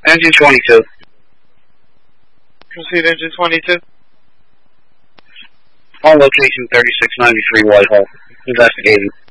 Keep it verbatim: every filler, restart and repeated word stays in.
Engine twenty-two. Proceed, engine twenty-two. On location thirty-six ninety-three Whitehall. Investigating.